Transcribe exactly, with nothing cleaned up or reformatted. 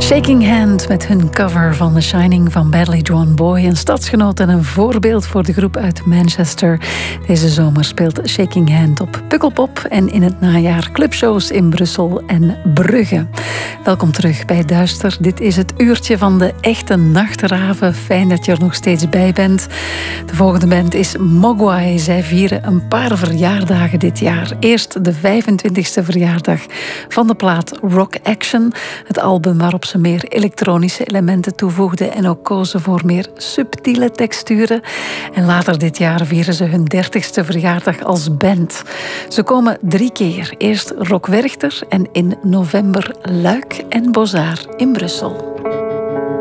Shaking Hand met hun cover van The Shining van Badly Drawn Boy. Een stadsgenoot en een voorbeeld voor de groep uit Manchester. Deze zomer speelt Shaking Hand op Pukkelpop en in het najaar clubshows in Brussel en Brugge. Welkom terug bij Duister. Dit is het uurtje van de echte nachtraven. Fijn dat je er nog steeds bij bent. De volgende band is Mogwai. Zij vieren een paar verjaardagen dit jaar. Eerst de vijfentwintigste verjaardag van de plaat Rock Action. Het album waarop ze meer elektronische elementen toevoegden en ook kozen voor meer subtiele texturen. En later dit jaar vieren ze hun dertigste verjaardag als band. Ze komen drie keer. Eerst Rock Werchter en in november Luik en Bozar in Brussel.